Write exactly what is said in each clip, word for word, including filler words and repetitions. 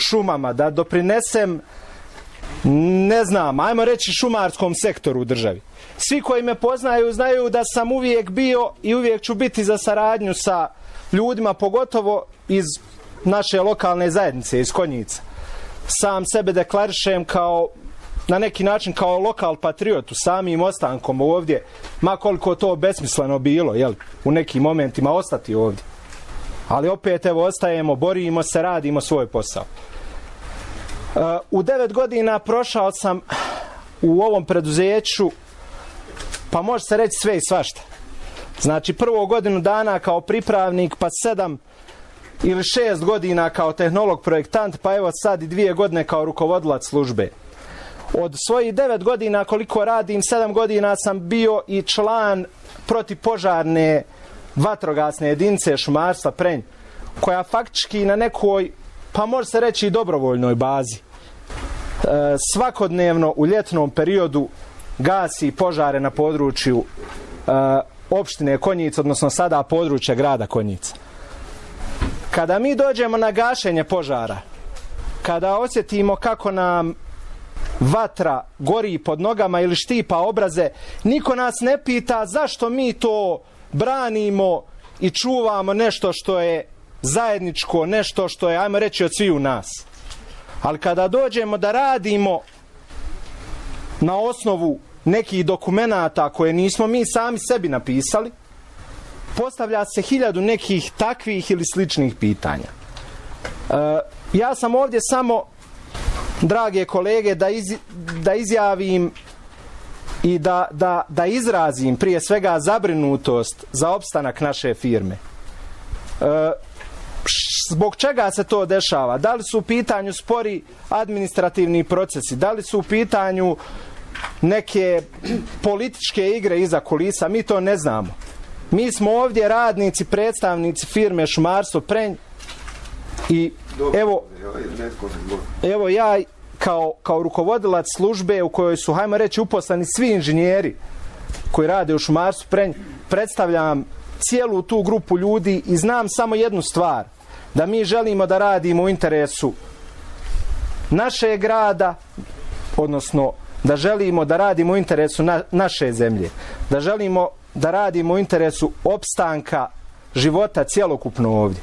šumama, da doprinesem, ne znam, ajmo reći šumarskom sektoru u državi. Svi koji me poznaju znaju da sam uvijek bio i uvijek ću biti za saradnju sa ljudima, pogotovo iz naše lokalne zajednice, iz Konjica. Sam sebe deklarišem kao, na neki način, kao lokal patriotu, samim ostankom ovdje, ma koliko to besmisleno bilo, jel, u nekim momentima ostati ovdje. Ali opet, evo, ostajemo, borimo se, radimo svoj posao. U devet godina prošao sam u ovom preduzeću, pa može se reći sve i svašta. Znači, prvo godinu dana kao pripravnik, pa sedam ili šest godina kao tehnolog projektant, pa evo sad i dvije godine kao rukovodilac službe. Od svojih devet godina koliko radim, sedam godina sam bio i član protipožarne vatrogasne jedinice šumarstva Prenj, koja faktički na nekoj, pa može se reći i dobrovoljnoj bazi, e, svakodnevno u ljetnom periodu gasi požare na području e, opštine Konjica, odnosno sada područja grada Konjica. Kada mi dođemo na gašenje požara, kada osjetimo kako nam vatra gori pod nogama ili štipa obraze, niko nas ne pita zašto mi to branimo i čuvamo nešto što je zajedničko, nešto što je, ajmo reći, od sviju nas. Ali kada dođemo da radimo na osnovu nekih dokumenata koje nismo mi sami sebi napisali, postavlja se hiljadu nekih takvih ili sličnih pitanja. E, ja sam ovdje samo, drage kolege, da, iz, da izjavim i da, da, da izrazim prije svega zabrinutost za opstanak naše firme. E, zbog čega se to dešava? Da li su u pitanju spori administrativni procesi? Da li su u pitanju neke političke igre iza kulisa? Mi to ne znamo. Mi smo ovdje radnici, predstavnici firme Šumarstvo Prenj i evo, evo ja kao, kao rukovodilac službe u kojoj su, hajmo reći, uposlani svi inženjeri koji rade u Šumarstvu Prenj, predstavljam cijelu tu grupu ljudi i znam samo jednu stvar, da mi želimo da radimo u interesu našeg grada, odnosno da želimo da radimo u interesu na, naše zemlje, da želimo da radimo u interesu opstanka života cjelokupno ovdje.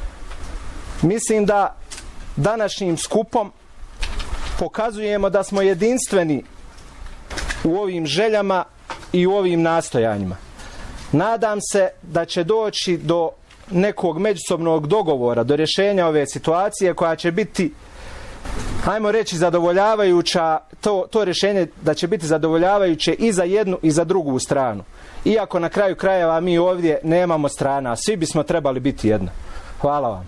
Mislim da današnjim skupom pokazujemo da smo jedinstveni u ovim željama i u ovim nastojanjima. Nadam se da će doći do nekog međusobnog dogovora, do rješenja ove situacije koja će biti, hajmo reći, zadovoljavajuća, to, to rješenje da će biti zadovoljavajuće i za jednu i za drugu stranu. Iako na kraju krajeva mi ovdje nemamo strana, svi bismo trebali biti jedna. Hvala vam.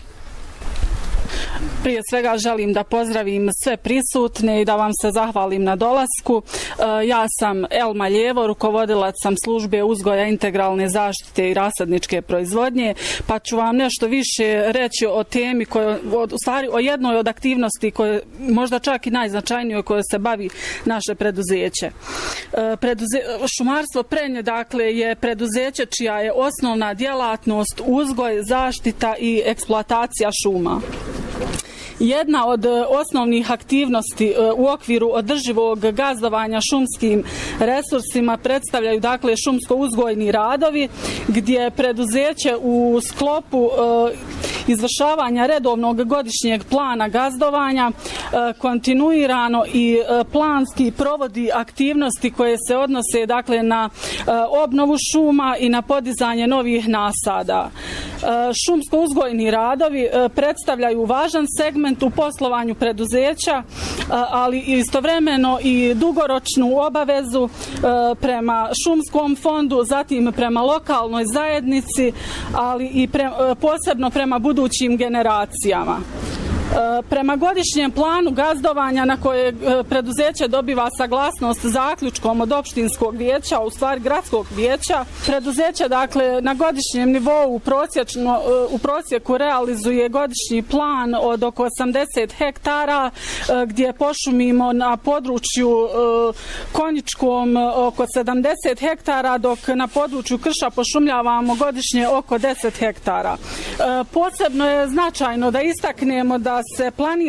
Prije svega želim da pozdravim sve prisutne i da vam se zahvalim na dolasku. Ja sam Elma Ljevo, rukovodilac sam službe uzgoja integralne zaštite i rasadničke proizvodnje, pa ću vam nešto više reći o temi, koje, u stvari o jednoj od aktivnosti koje možda čak i najznačajnijoj koje se bavi naše preduzeće. Preduze, Šumarstvo Prenj, dakle, je preduzeće čija je osnovna djelatnost uzgoj, zaštita i eksploatacija šuma. Jedna od osnovnih aktivnosti u okviru održivog gazdovanja šumskim resursima predstavljaju, dakle, šumsko-uzgojni radovi, gdje preduzeće u sklopu izvršavanja redovnog godišnjeg plana gazdovanja kontinuirano i planski provodi aktivnosti koje se odnose, dakle, na obnovu šuma i na podizanje novih nasada. Šumsko-uzgojni radovi predstavljaju važan segment u poslovanju preduzeća, ali istovremeno i dugoročnu obavezu prema šumskom fondu, zatim prema lokalnoj zajednici, ali i pre, posebno prema budućim generacijama. Prema godišnjem planu gazdovanja na koje preduzeće dobiva saglasnost zaključkom od opštinskog vijeća, u stvari gradskog vijeća, preduzeće, dakle, na godišnjem nivou prosječno, u prosjeku realizuje godišnji plan od oko osamdeset hektara, gdje pošumimo na području konjičkom oko sedamdeset hektara, dok na području krša pošumljavamo godišnje oko deset hektara. Posebno je značajno da istaknemo da se planira